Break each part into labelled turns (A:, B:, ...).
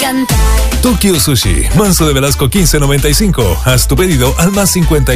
A: encantar.
B: Tokyo Sushi, Manso de Velasco 1595. Haz tu pedido al más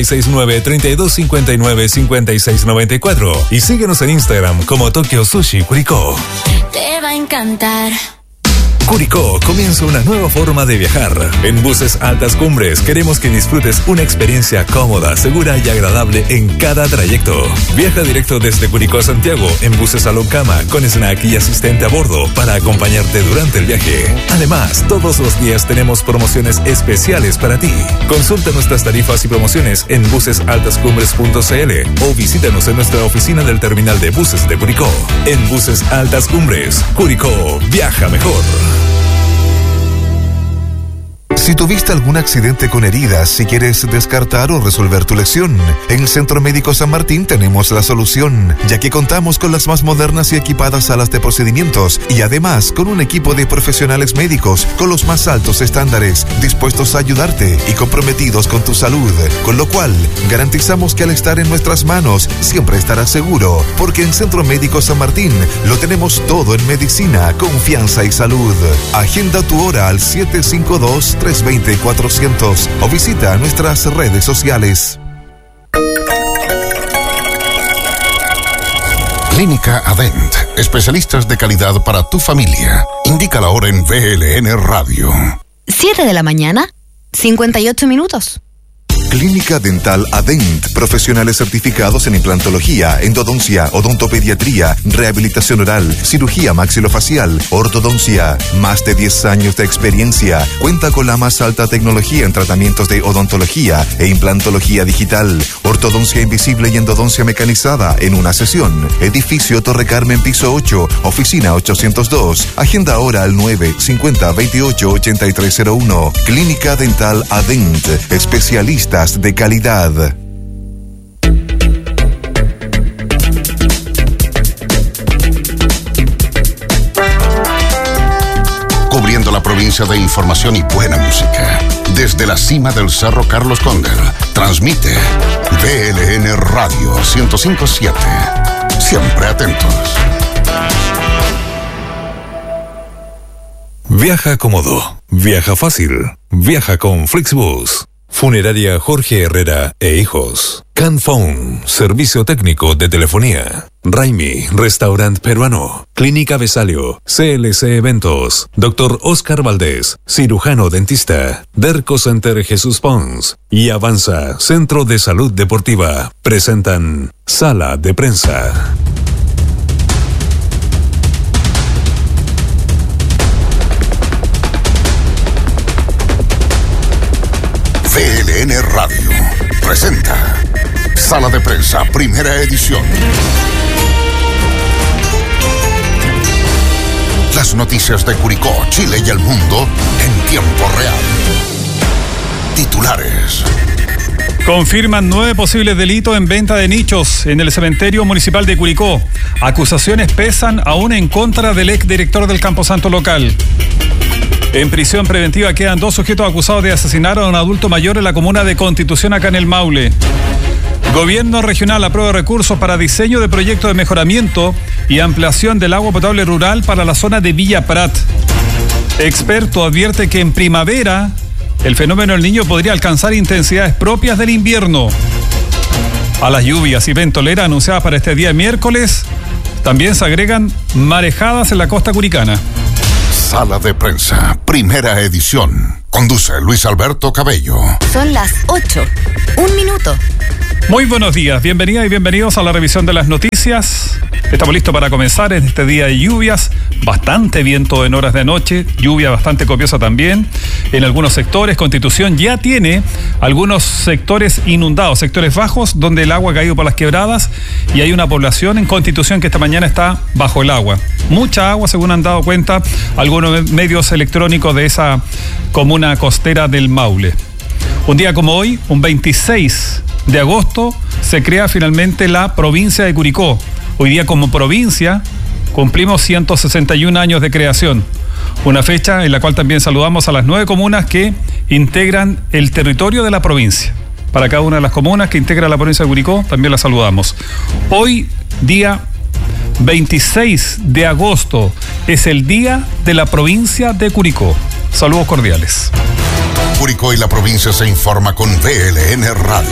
B: 569-3259-5694 y síguenos en Instagram como Tokyo Sushi Curicó.
A: Te va a encantar.
B: Curicó comienza una nueva forma de viajar. En Buses Altas Cumbres queremos que disfrutes una experiencia cómoda, segura y agradable en cada trayecto. Viaja directo desde Curicó a Santiago en buses a Loncama con snack y asistente a bordo para acompañarte durante el viaje. Además, todos los días tenemos promociones especiales para ti. Consulta nuestras tarifas y promociones en busesaltascumbres.cl o visítanos en nuestra oficina del terminal de buses de Curicó. En Buses Altas Cumbres, Curicó, viaja mejor.
C: Si tuviste algún accidente con heridas y quieres descartar o resolver tu lesión, en el Centro Médico San Martín tenemos la solución, ya que contamos con las más modernas y equipadas salas de procedimientos y además con un equipo de profesionales médicos con los más altos estándares, dispuestos a ayudarte y comprometidos con tu salud, con lo cual garantizamos que al estar en nuestras manos siempre estarás seguro, porque en Centro Médico San Martín lo tenemos todo en medicina, confianza y salud. Agenda tu hora al 752-320-400 o visita nuestras redes sociales.
D: Clínica Adent, especialistas de calidad para tu familia. Indica la hora en VLN Radio.
E: 7 de la mañana, 58 minutos.
C: Clínica Dental Adent, profesionales certificados en implantología, endodoncia, odontopediatría, rehabilitación oral, cirugía maxilofacial, ortodoncia. Más de 10 años de experiencia. Cuenta con la más alta tecnología en tratamientos de odontología e implantología digital, ortodoncia invisible y endodoncia mecanizada en una sesión. Edificio Torre Carmen, piso 8, oficina 802. Agenda ahora al 950-28-8301. Clínica Dental Adent, especialistas de calidad.
D: Cubriendo la provincia de información y buena música. Desde la cima del Cerro Carlos Condel, transmite VLN Radio 105.7. Siempre atentos.
B: Viaja cómodo, viaja fácil, viaja con Flixbus. Funeraria Jorge Herrera e Hijos. Canphone, servicio técnico de telefonía. Raimi, restaurante peruano. Clínica Besalio, CLC Eventos. Dr. Oscar Valdés, cirujano dentista. Derco Center Jesús Pons y Avanza, Centro de Salud Deportiva. Presentan Sala de Prensa.
D: VLN Radio presenta Sala de Prensa, primera edición. Las noticias de Curicó, Chile y el mundo en tiempo real. Titulares.
F: Confirman 9 posibles delitos en venta de nichos en el cementerio municipal de Curicó. Acusaciones pesan aún en contra del exdirector del Camposanto local. En prisión preventiva quedan 2 sujetos acusados de asesinar a un adulto mayor en la comuna de Constitución, acá en el Maule. Gobierno regional aprueba recursos para diseño de proyectos de mejoramiento y ampliación del agua potable rural para la zona de Villa Prat. Experto advierte que en primavera el fenómeno del Niño podría alcanzar intensidades propias del invierno. A las lluvias y ventolera anunciadas para este día miércoles, también se agregan marejadas en la costa curicana.
D: Sala de Prensa, primera edición. Conduce Luis Alberto Cabello.
E: Son las 8. 1 minuto.
F: Muy buenos días, bienvenidas y bienvenidos a la revisión de las noticias. Estamos listos para comenzar en este día de lluvias, bastante viento en horas de noche, lluvia bastante copiosa también en algunos sectores. Constitución ya tiene algunos sectores inundados, sectores bajos donde el agua ha caído por las quebradas y hay una población en Constitución que esta mañana está bajo el agua. Mucha agua, según han dado cuenta algunos medios electrónicos de esa comuna costera del Maule. Un día como hoy, un 26 de agosto, se crea finalmente la provincia de Curicó. Hoy día como provincia cumplimos 161 años de creación. Una fecha en la cual también saludamos a las 9 comunas que integran el territorio de la provincia. Para cada una de las comunas que integra la provincia de Curicó, también la saludamos. Hoy, día 26 de agosto, es el día de la provincia de Curicó. Saludos cordiales.
D: Curicó y la provincia se informa con VLN Radio.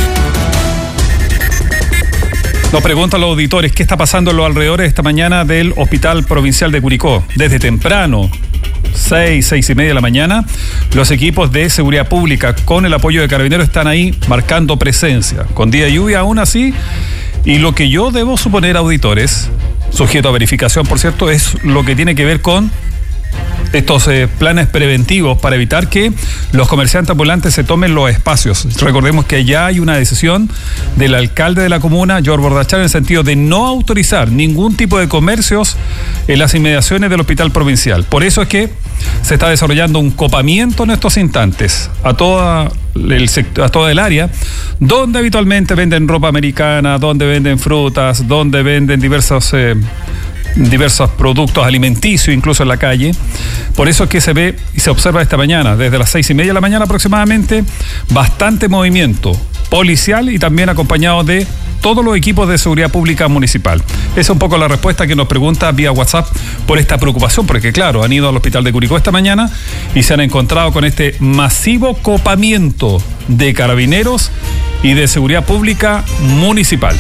F: Nos preguntan los auditores qué está pasando en los alrededores esta mañana del Hospital Provincial de Curicó. Desde temprano, 6:30 de la mañana, los equipos de seguridad pública con el apoyo de Carabineros están ahí marcando presencia. Con día de lluvia aún así, y lo que yo debo suponer, auditores, sujeto a verificación por cierto, es lo que tiene que ver con estos planes preventivos para evitar que los comerciantes ambulantes se tomen los espacios. Recordemos que ya hay una decisión del alcalde de la comuna, George Bordachar, en el sentido de no autorizar ningún tipo de comercios en las inmediaciones del hospital provincial. Por eso es que se está desarrollando un copamiento en estos instantes a toda el área, donde habitualmente venden ropa americana, donde venden frutas, donde venden diversos productos alimenticios, incluso en la calle. Por eso es que se ve y se observa esta mañana, desde las 6:30 de la mañana aproximadamente, bastante movimiento policial y también acompañado de todos los equipos de seguridad pública municipal. Esa es un poco la respuesta que nos pregunta vía WhatsApp por esta preocupación, porque claro, han ido al hospital de Curicó esta mañana y se han encontrado con este masivo copamiento de Carabineros y de seguridad pública municipal.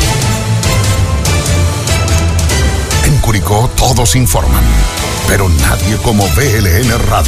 D: En Curicó todos informan, pero nadie como VLN Radio.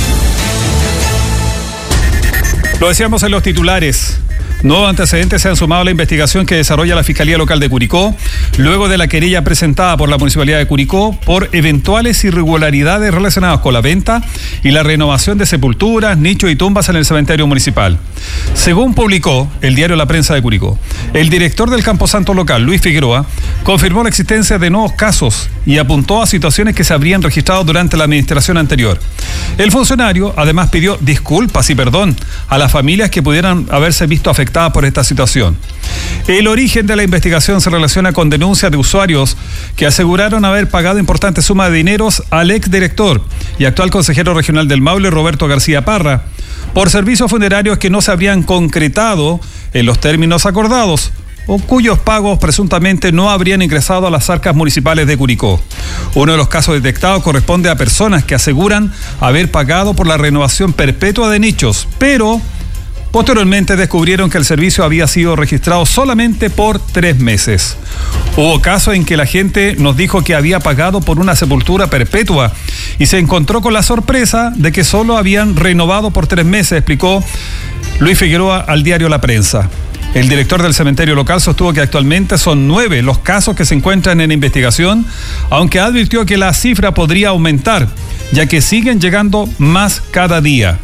F: Lo decíamos en los titulares. Nuevos antecedentes se han sumado a la investigación que desarrolla la Fiscalía Local de Curicó, luego de la querella presentada por la Municipalidad de Curicó por eventuales irregularidades relacionadas con la venta y la renovación de sepulturas, nichos y tumbas en el cementerio municipal. Según publicó el diario La Prensa de Curicó, el director del Camposanto local, Luis Figueroa, confirmó la existencia de nuevos casos y apuntó a situaciones que se habrían registrado durante la administración anterior. El funcionario además pidió disculpas y perdón a las familias que pudieran haberse visto afectadas por esta situación. El origen de la investigación se relaciona con denuncias de usuarios que aseguraron haber pagado importantes sumas de dineros al exdirector y actual consejero regional del Maule, Roberto García Parra, por servicios funerarios que no se habrían concretado en los términos acordados o cuyos pagos presuntamente no habrían ingresado a las arcas municipales de Curicó. Uno de los casos detectados corresponde a personas que aseguran haber pagado por la renovación perpetua de nichos, pero posteriormente descubrieron que el servicio había sido registrado solamente por 3 meses. Hubo casos en que la gente nos dijo que había pagado por una sepultura perpetua y se encontró con la sorpresa de que solo habían renovado por 3 meses, explicó Luis Figueroa al diario La Prensa. El director del cementerio local sostuvo que actualmente son 9 los casos que se encuentran en investigación, aunque advirtió que la cifra podría aumentar, ya que siguen llegando más cada día.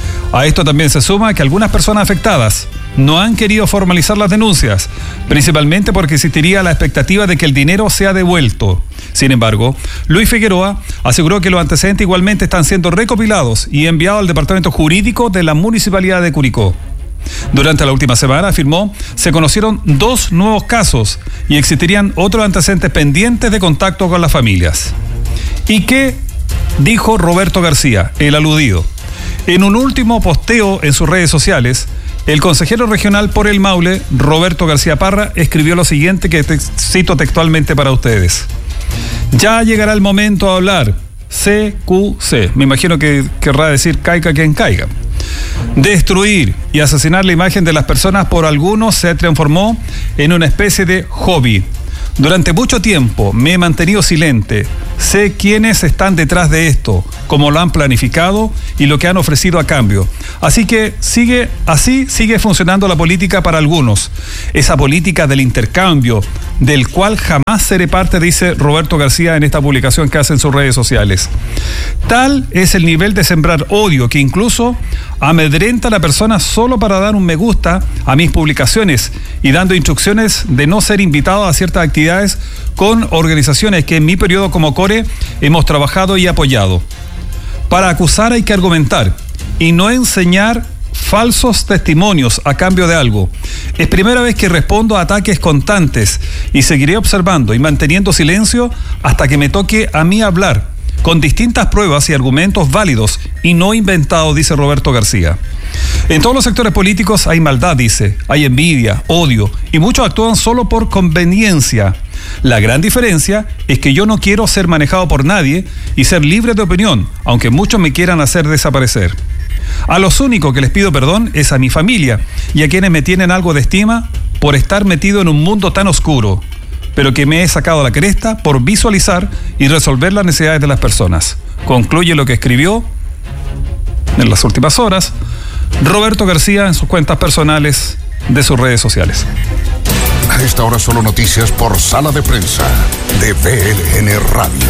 F: A esto también se suma que algunas personas afectadas no han querido formalizar las denuncias, principalmente porque existiría la expectativa de que el dinero sea devuelto. Sin embargo, Luis Figueroa aseguró que los antecedentes igualmente están siendo recopilados y enviados al Departamento Jurídico de la Municipalidad de Curicó. Durante la última semana, afirmó, se conocieron 2 nuevos casos y existirían otros antecedentes pendientes de contacto con las familias. ¿Y qué dijo Roberto García, el aludido? En un último posteo en sus redes sociales, el consejero regional por el Maule, Roberto García Parra, escribió lo siguiente que cito textualmente para ustedes. Ya llegará el momento de hablar. CQC. Me imagino que querrá decir caiga quien caiga. Destruir y asesinar la imagen de las personas por algunos se transformó en una especie de hobby. Durante mucho tiempo me he mantenido silente. Sé quiénes están detrás de esto, cómo lo han planificado y lo que han ofrecido a cambio. Así que sigue funcionando la política para algunos. Esa política del intercambio, del cual jamás seré parte, dice Roberto García en esta publicación que hace en sus redes sociales. Tal es el nivel de sembrar odio que incluso amedrenta a la persona solo para dar un me gusta a mis publicaciones y dando instrucciones de no ser invitado a ciertas actividades con organizaciones que en mi periodo como CORE hemos trabajado y apoyado. Para acusar hay que argumentar y no enseñar falsos testimonios a cambio de algo. Es primera vez que respondo a ataques constantes y seguiré observando y manteniendo silencio hasta que me toque a mí hablar, con distintas pruebas y argumentos válidos y no inventados, dice Roberto García. En todos los sectores políticos hay maldad, dice, hay envidia, odio, y muchos actúan solo por conveniencia. La gran diferencia es que yo no quiero ser manejado por nadie y ser libre de opinión, aunque muchos me quieran hacer desaparecer. A los únicos que les pido perdón es a mi familia y a quienes me tienen algo de estima por estar metido en un mundo tan oscuro, pero que me he sacado la cresta por visualizar y resolver las necesidades de las personas. Concluye lo que escribió en las últimas horas Roberto García en sus cuentas personales de sus redes sociales.
D: A esta hora solo noticias por Sala de Prensa de VLN Radio.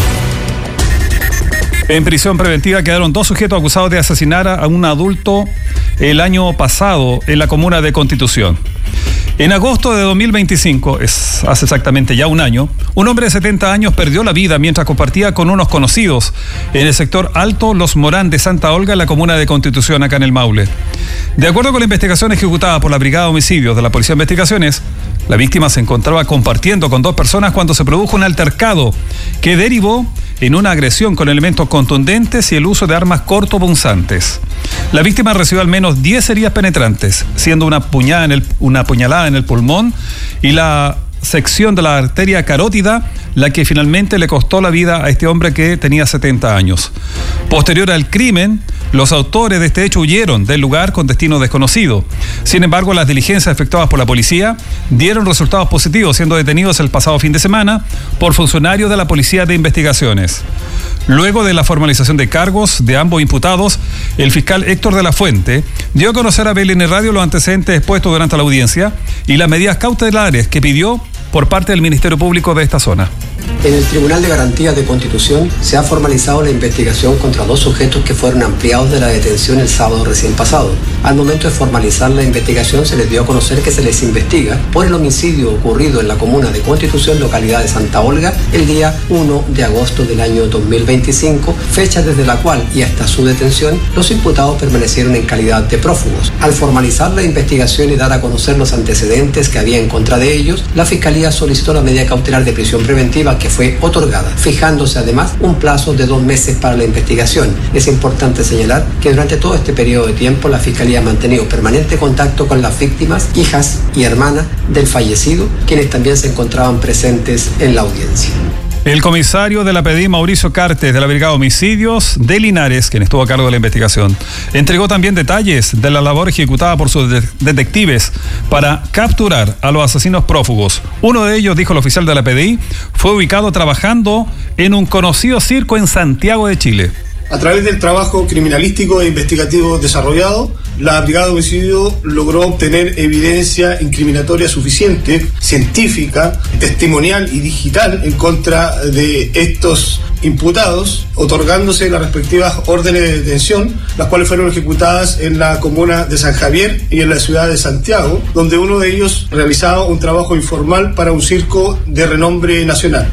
F: En prisión preventiva quedaron 2 sujetos acusados de asesinar a un adulto el año pasado en la comuna de Constitución. En agosto de 2025, hace exactamente ya un año, un hombre de 70 años perdió la vida mientras compartía con unos conocidos en el sector Alto Los Morán de Santa Olga, en la comuna de Constitución, acá en el Maule. De acuerdo con la investigación ejecutada por la Brigada de Homicidios de la Policía de Investigaciones, la víctima se encontraba compartiendo con 2 personas cuando se produjo un altercado que derivó en una agresión con elementos contundentes y el uso de armas cortopunzantes. La víctima recibió al menos 10 heridas penetrantes, siendo una puñalada en el pulmón y la sección de la arteria carótida, la que finalmente le costó la vida a este hombre que tenía 70 años. Posterior al crimen, los autores de este hecho huyeron del lugar con destino desconocido. Sin embargo, las diligencias efectuadas por la policía dieron resultados positivos, siendo detenidos el pasado fin de semana por funcionarios de la Policía de Investigaciones. Luego de la formalización de cargos de ambos imputados, el fiscal Héctor de la Fuente dio a conocer a VLN Radio los antecedentes expuestos durante la audiencia y las medidas cautelares que pidió por parte del Ministerio Público de esta zona.
G: En el Tribunal de Garantías de Constitución se ha formalizado la investigación contra 2 sujetos que fueron ampliados de la detención el sábado recién pasado. Al momento de formalizar la investigación se les dio a conocer que se les investiga por el homicidio ocurrido en la comuna de Constitución, localidad de Santa Olga, el día 1 de agosto del año 2025, fecha desde la cual y hasta su detención los imputados permanecieron en calidad de prófugos. Al formalizar la investigación y dar a conocer los antecedentes que había en contra de ellos, la Fiscalía solicitó la medida cautelar de prisión preventiva que fue otorgada, fijándose además un plazo de 2 meses para la investigación. Es importante señalar que durante todo este periodo de tiempo la Fiscalía ha mantenido permanente contacto con las víctimas, hijas y hermanas del fallecido, quienes también se encontraban presentes en la audiencia.
F: El comisario de la PDI, Mauricio Cartes, de la Brigada de Homicidios de Linares, quien estuvo a cargo de la investigación, entregó también detalles de la labor ejecutada por sus detectives para capturar a los asesinos prófugos. Uno de ellos, dijo el oficial de la PDI, fue ubicado trabajando en un conocido circo en Santiago de Chile.
H: A través del trabajo criminalístico e investigativo desarrollado, la Brigada de Homicidio logró obtener evidencia incriminatoria suficiente, científica, testimonial y digital en contra de estos imputados, otorgándose las respectivas órdenes de detención, las cuales fueron ejecutadas en la comuna de San Javier y en la ciudad de Santiago, donde uno de ellos realizaba un trabajo informal para un circo de renombre nacional.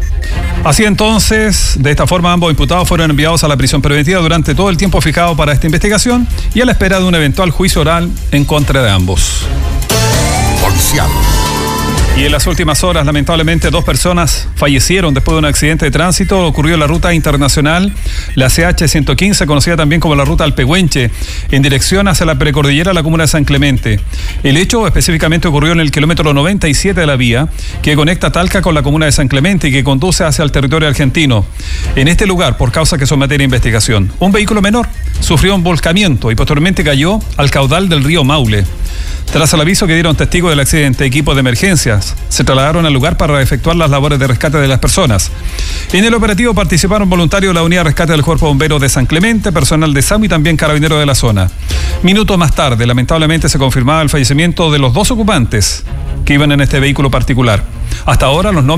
F: Así entonces, de esta forma ambos imputados fueron enviados a la prisión preventiva durante todo el tiempo fijado para esta investigación y a la espera de un eventual juicio oral en contra de ambos.
D: Policial.
F: Y en las últimas horas, lamentablemente, 2 personas fallecieron después de un accidente de tránsito. Ocurrió en la ruta internacional, la CH-115, conocida también como la ruta Alpehuenche, en dirección hacia la precordillera de la comuna de San Clemente. El hecho específicamente ocurrió en el kilómetro 97 de la vía, que conecta Talca con la comuna de San Clemente y que conduce hacia el territorio argentino. En este lugar, por causa que son materia de investigación, un vehículo menor sufrió un volcamiento y posteriormente cayó al caudal del río Maule. Tras el aviso que dieron testigos del accidente, equipos de emergencias se trasladaron al lugar para efectuar las labores de rescate de las personas. En el operativo participaron voluntarios de la Unidad de Rescate del Cuerpo Bombero de San Clemente, personal de SAMU y también carabineros de la zona. Minutos más tarde, lamentablemente, se confirmaba el fallecimiento de los 2 ocupantes que iban en este vehículo particular. Hasta ahora, los nombres